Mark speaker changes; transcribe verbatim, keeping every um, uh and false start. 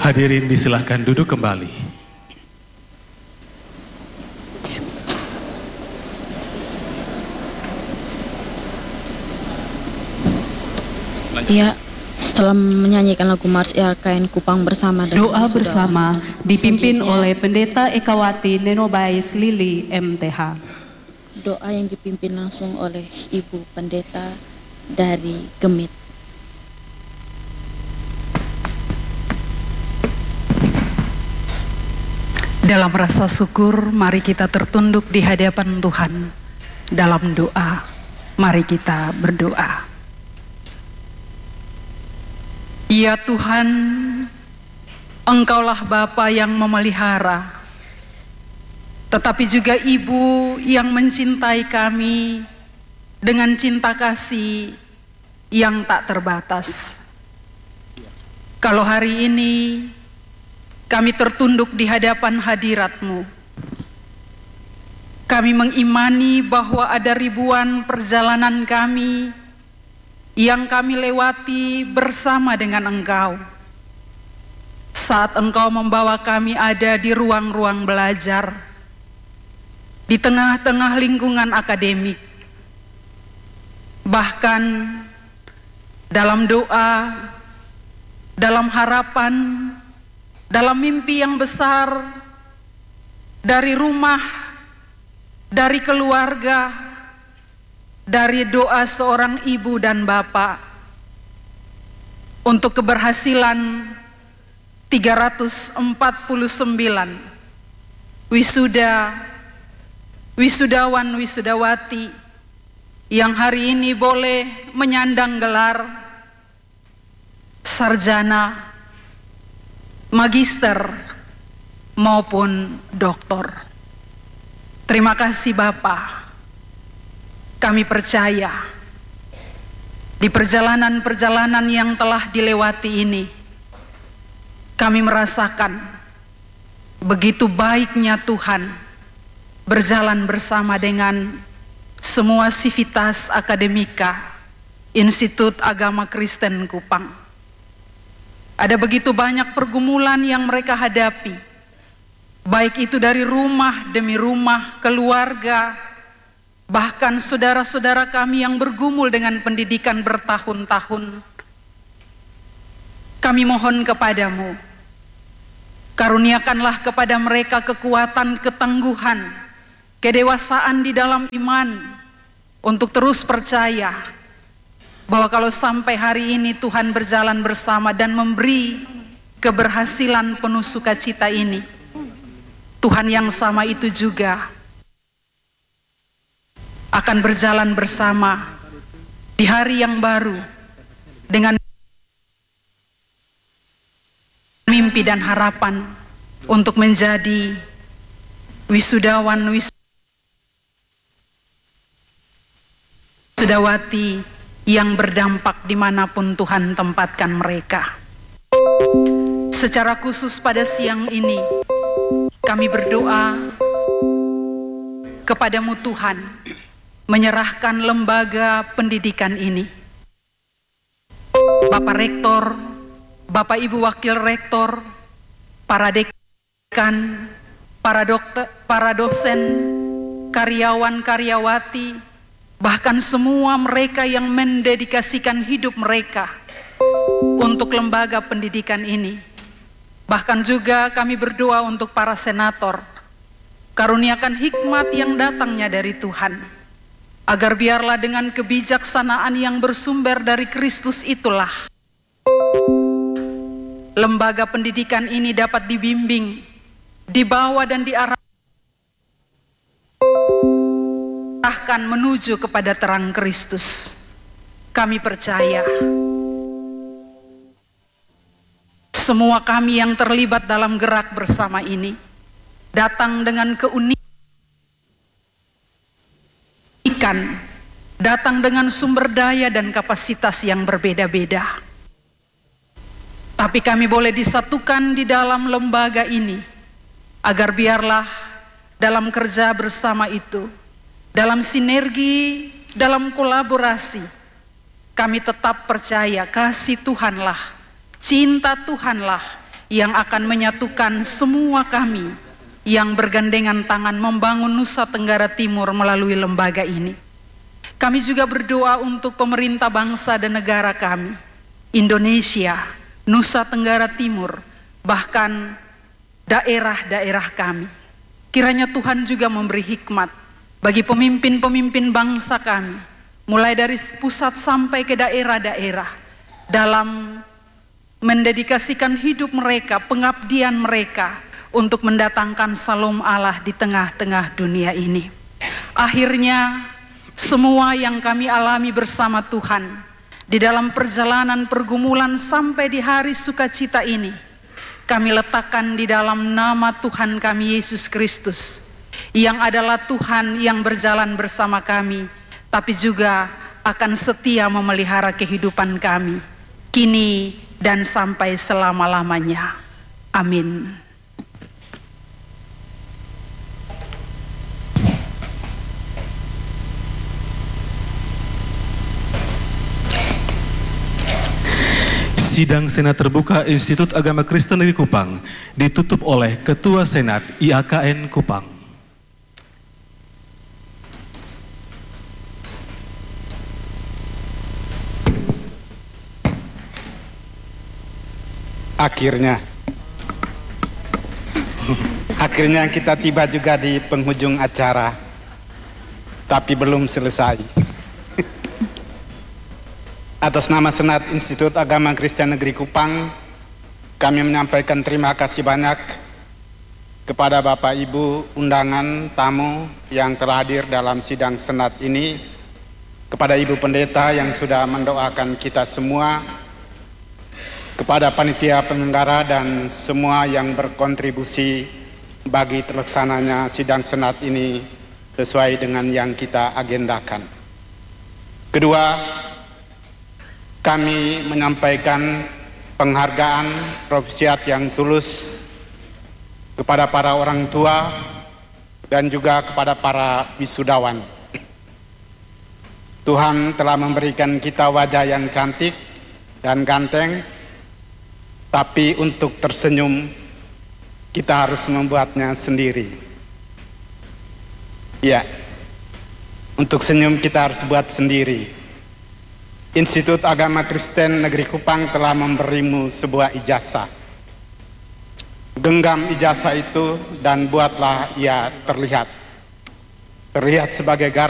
Speaker 1: Hadirin disilahkan duduk kembali.
Speaker 2: Ya, setelah menyanyikan lagu Mars Ya Kain Kupang bersama dan
Speaker 3: doa bersama dipimpin oleh Pendeta Ekawati Nenobais Lili M T H.
Speaker 2: Doa yang dipimpin langsung oleh Ibu Pendeta dari Gemit.
Speaker 3: Dalam rasa syukur, mari kita tertunduk di hadapan Tuhan. Dalam doa, mari kita berdoa. Ya Tuhan, Engkaulah Bapa yang memelihara, tetapi juga Ibu yang mencintai kami dengan cinta kasih yang tak terbatas. Kalau hari ini kami tertunduk di hadapan hadirat-Mu, kami mengimani bahwa ada ribuan perjalanan kami yang kami lewati bersama dengan Engkau. Saat Engkau membawa kami ada di ruang-ruang belajar, di tengah-tengah lingkungan akademik, bahkan dalam doa, dalam harapan, dalam mimpi yang besar, dari rumah, dari keluarga, dari doa seorang ibu dan bapak, untuk keberhasilan tiga ratus empat puluh sembilan wisuda, wisudawan, wisudawati yang hari ini boleh menyandang gelar sarjana, magister maupun doktor. Terima kasih Bapak. Kami percaya di perjalanan-perjalanan yang telah dilewati ini, kami merasakan begitu baiknya Tuhan berjalan bersama dengan semua sivitas akademika Institut Agama Kristen Kupang. Ada begitu banyak pergumulan yang mereka hadapi, baik itu dari rumah demi rumah, keluarga, bahkan saudara-saudara kami yang bergumul dengan pendidikan bertahun-tahun. Kami mohon kepadamu, karuniakanlah kepada mereka kekuatan, ketangguhan, kedewasaan di dalam iman, untuk terus percaya bahwa kalau sampai hari ini Tuhan berjalan bersama dan memberi keberhasilan penuh sukacita ini, Tuhan yang sama itu juga akan berjalan bersama di hari yang baru dengan mimpi dan harapan untuk menjadi wisudawan, wisudawati yang berdampak dimanapun Tuhan tempatkan mereka. Secara khusus pada siang ini, kami berdoa kepadamu Tuhan, menyerahkan lembaga pendidikan ini. Bapak Rektor, Bapak Ibu Wakil Rektor, para dekan, para dokter, para dosen, karyawan-karyawati, bahkan semua mereka yang mendedikasikan hidup mereka untuk lembaga pendidikan ini. Bahkan juga kami berdoa untuk para senator, karuniakan hikmat yang datangnya dari Tuhan, agar biarlah dengan kebijaksanaan yang bersumber dari Kristus itulah lembaga pendidikan ini dapat dibimbing, dibawa dan diarahkan menuju kepada terang Kristus. Kami percaya semua kami yang terlibat dalam gerak bersama ini datang dengan keunikan, datang dengan sumber daya dan kapasitas yang berbeda-beda. Tapi kami boleh disatukan di dalam lembaga ini, agar biarlah dalam kerja bersama itu, dalam sinergi, dalam kolaborasi, kami tetap percaya kasih Tuhanlah, cinta Tuhanlah yang akan menyatukan semua kami yang bergandengan tangan membangun Nusa Tenggara Timur melalui lembaga ini. Kami juga berdoa untuk pemerintah bangsa dan negara kami, Indonesia, Nusa Tenggara Timur, bahkan daerah-daerah kami. Kiranya Tuhan juga memberi hikmat bagi pemimpin-pemimpin bangsa kami, mulai dari pusat sampai ke daerah-daerah, dalam mendedikasikan hidup mereka, pengabdian mereka untuk mendatangkan Salam Allah di tengah-tengah dunia ini. Akhirnya, semua yang kami alami bersama Tuhan di dalam perjalanan pergumulan sampai di hari sukacita ini, kami letakkan di dalam nama Tuhan kami Yesus Kristus, yang adalah Tuhan yang berjalan bersama kami, tapi juga akan setia memelihara kehidupan kami, kini dan sampai selama-lamanya. Amin.
Speaker 1: Sidang Senat Terbuka Institut Agama Kristen Negeri Kupang ditutup oleh Ketua Senat I A K N Kupang.
Speaker 4: Akhirnya, akhirnya kita tiba juga di penghujung acara, tapi belum selesai. Atas nama Senat Institut Agama Kristen Negeri Kupang, kami menyampaikan terima kasih banyak kepada Bapak Ibu undangan tamu yang telah hadir dalam sidang Senat ini, kepada Ibu Pendeta yang sudah mendoakan kita semua, kepada panitia penyelenggara dan semua yang berkontribusi bagi terlaksananya sidang Senat ini sesuai dengan yang kita agendakan. Kedua, kami menyampaikan penghargaan profesiat yang tulus kepada para orang tua dan juga kepada para wisudawan. Tuhan telah memberikan kita wajah yang cantik dan ganteng, tapi untuk tersenyum kita harus membuatnya sendiri. Ya, untuk senyum kita harus buat sendiri. Institut Agama Kristen Negeri Kupang telah memberimu sebuah ijazah. Genggam ijazah itu dan buatlah ia terlihat. Terlihat sebagai garam